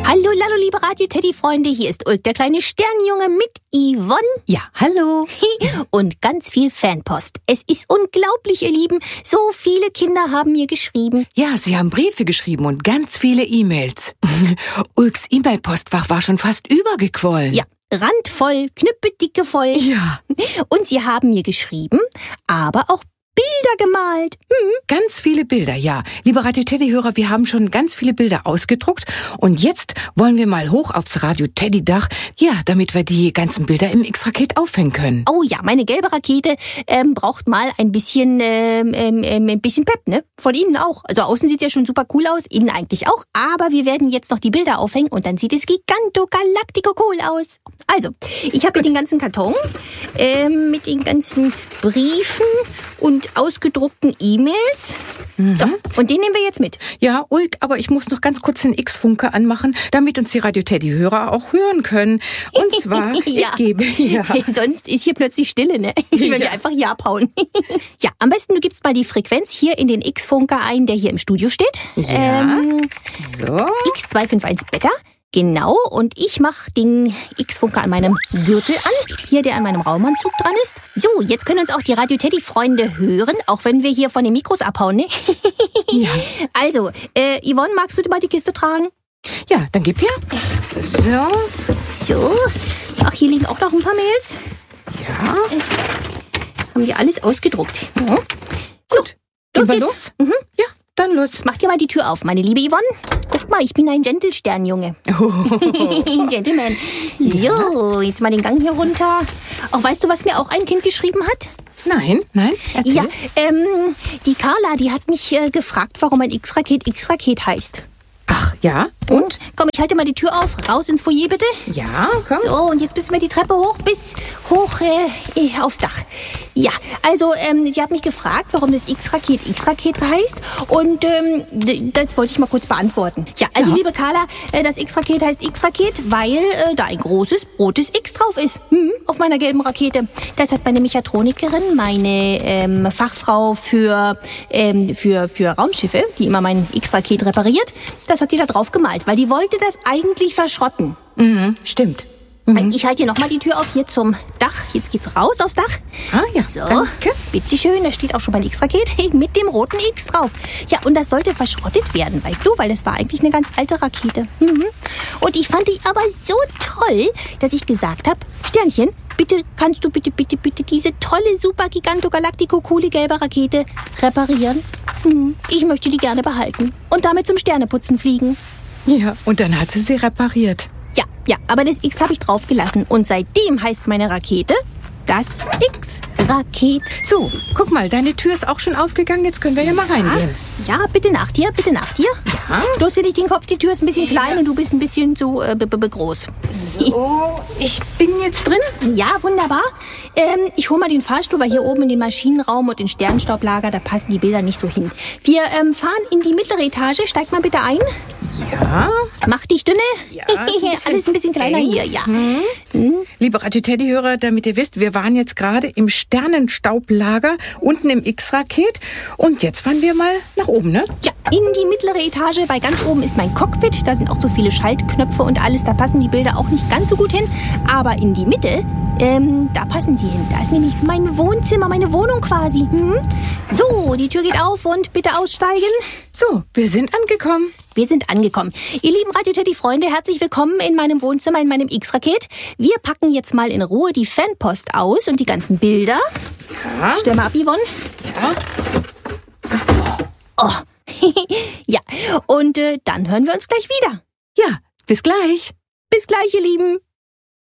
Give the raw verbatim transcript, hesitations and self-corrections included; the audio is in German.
Hallo, hallo, liebe Radio-Teddy-Freunde, hier ist Ulk, der kleine Sternjunge mit Yvonne. Ja, hallo. Und ganz viel Fanpost. Es ist unglaublich, ihr Lieben. So viele Kinder haben mir geschrieben. Ja, sie haben Briefe geschrieben und ganz viele E-Mails. Ulks E-Mail-Postfach war schon fast übergequollen. Ja, randvoll, knüppeldicke voll. Ja. Und sie haben mir geschrieben, aber auch Bilder gemalt. Hm. Ganz viele Bilder, ja. Liebe Radio-Teddy-Hörer, wir haben schon ganz viele Bilder ausgedruckt. Und jetzt wollen wir mal hoch aufs Radio-Teddy-Dach, ja, damit wir die ganzen Bilder im X-Raket aufhängen können. Oh ja, meine gelbe Rakete ähm, braucht mal ein bisschen, ähm, ähm, ein bisschen Pep, ne? Von innen auch. Also außen sieht ja schon super cool aus, innen eigentlich auch. Aber wir werden jetzt noch die Bilder aufhängen und dann sieht es giganto-galactico cool aus. Also, ich habe hier den ganzen Karton ähm, mit den ganzen Briefen und ausgedruckten E-Mails. Mhm. So, und den nehmen wir jetzt mit. Ja, Ulk, aber ich muss noch ganz kurz den X-Funke anmachen, damit uns die Radio-Teddy-Hörer auch hören können. Und zwar, ja. ich gebe hier... Sonst ist hier plötzlich Stille, ne? Ich will Ja. einfach hier abhauen. Ja, am besten du gibst mal die Frequenz hier in den X-Funker ein, der hier im Studio steht. Ja. Ähm, So. X zwei fünf eins Beta. Genau, und ich mache den X-Funker an meinem Gürtel an, hier der an meinem Raumanzug dran ist. So, jetzt können uns auch die Radio-Teddy-Freunde hören, auch wenn wir hier von den Mikros abhauen, ne? Ja. Also, äh, Yvonne, magst du mal die Kiste tragen? Ja, dann gib her. So. So, ach, hier liegen auch noch ein paar Mails. Ja. Haben die alles ausgedruckt. Mhm. So, Gut. los Gehen wir geht's. los? Mhm. Ja, dann los. Mach dir mal die Tür auf, meine liebe Yvonne. Guck mal, ich bin ein Gentle-Sternjunge. Oh. Gentleman. So, jetzt mal den Gang hier runter. Auch weißt du, was mir auch ein Kind geschrieben hat? Nein, nein, erzähl. Ja, ähm, die Carla, die hat mich äh, gefragt, warum ein X-Raket X-Raket heißt. Ach, ja, Und? Komm, ich halte mal die Tür auf. Raus ins Foyer, bitte. ja, komm. So, und jetzt müssen wir die Treppe hoch bis hoch äh, aufs Dach. Ja, also ähm, sie hat mich gefragt, warum das X-Raket X-Raket heißt. Und ähm, d- das wollte ich mal kurz beantworten. Ja, also Ja. liebe Carla, äh, das X-Raket heißt X-Raket, weil äh, da ein großes rotes X drauf ist. Hm, auf meiner gelben Rakete. Das hat meine Mechatronikerin, meine ähm, Fachfrau für, ähm, für, für Raumschiffe, die immer mein X-Raket repariert, das hat sie da drauf gemalt, weil die wollte das eigentlich verschrotten. Mhm, stimmt. Ich halte hier nochmal die Tür auf, hier zum Dach. Jetzt geht's raus aufs Dach. Ah ja, So, danke. bitteschön, da steht auch schon mein X-Raket hey, mit dem roten X drauf. Ja, und das sollte verschrottet werden, weißt du, weil das war eigentlich eine ganz alte Rakete. Mhm. Und ich fand die aber so toll, dass ich gesagt habe, Sternchen, bitte, kannst du bitte, bitte, bitte diese tolle, super, giganto-galactico, coole gelbe Rakete reparieren? Mhm. Ich möchte die gerne behalten und damit zum Sterneputzen fliegen. Ja, und dann hat sie sie repariert. Ja, ja, aber das X habe ich draufgelassen. Und seitdem heißt meine Rakete das X-Raket. So, guck mal, deine Tür ist auch schon aufgegangen. Jetzt können wir ja mal reingehen. Ja, bitte nach dir, bitte nach dir. Ja. Stoß dir nicht den Kopf, die Tür ist ein bisschen klein und du bist ein bisschen zu äh, b- b- groß. So, ich bin jetzt drin. Ja, wunderbar. Ähm, ich hole mal den Fahrstuhl, weil hier oben in den Maschinenraum und den Sternstaublager, da passen die Bilder nicht so hin. Wir ähm, fahren in die mittlere Etage. Steig mal bitte ein. Ja. Mach dich dünne. Ja, ist ein bisschen Alles ein bisschen kleiner eng. hier, ja. Liebe Radio-Teddy-Hörer, damit ihr wisst, wir waren jetzt gerade im Sternenstaublager, unten im X-Raket. Und jetzt fahren wir mal nach oben, ne? Ja, in die mittlere Etage, weil ganz oben ist mein Cockpit. Da sind auch so viele Schaltknöpfe und alles. Da passen die Bilder auch nicht ganz so gut hin. Aber in die Mitte, ähm, da passen sie hin. Da ist nämlich mein Wohnzimmer, meine Wohnung quasi. Hm? So, die Tür geht auf und bitte aussteigen. So, wir sind angekommen. Wir sind angekommen. Ihr lieben Radio-Teddy-Freunde, herzlich willkommen in meinem Wohnzimmer, in meinem X-Raket. Wir packen jetzt mal in Ruhe die Fanpost aus und die ganzen Bilder. Ja. Stell mal ab, Yvonne. Ja. Oh, ja. Und äh, dann hören wir uns gleich wieder. Ja, bis gleich. Bis gleich, ihr Lieben.